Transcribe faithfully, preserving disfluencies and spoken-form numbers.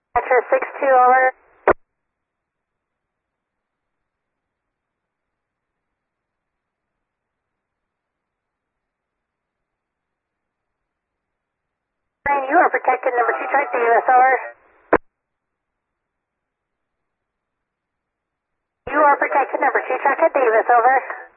Dispatcher six two, over. You are protected, number two track Davis, over. You are protected, number two track at Davis, over.